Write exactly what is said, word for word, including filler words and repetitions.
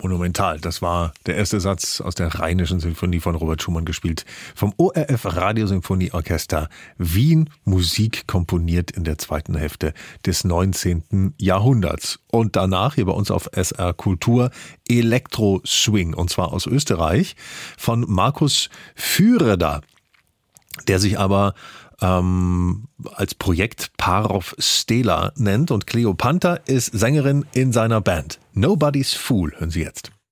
Monumental. Das war der erste Satz aus der Rheinischen Sinfonie von Robert Schumann, gespielt vom O R F Radiosinfonieorchester Wien. Musik komponiert in der zweiten Hälfte des neunzehnten Jahrhunderts. Und danach hier bei uns auf S R Kultur Elektro Swing, und zwar aus Österreich von Markus Füreder, der sich aber ähm, als Projekt Parov Stela nennt, und Cleopatra ist Sängerin in seiner Band. Nobody's Fool hören Sie jetzt.